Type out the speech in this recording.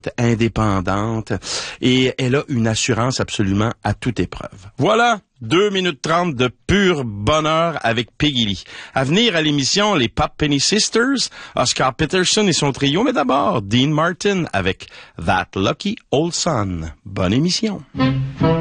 indépendante et elle a une assurance absolument à toute épreuve. Voilà, 2 minutes 30 de pur bonheur avec Peggy Lee. À venir à l'émission, les Pop Penny Sisters, Oscar Peterson et son trio, mais d'abord Dean Martin avec That Lucky Old Son. Bonne émission.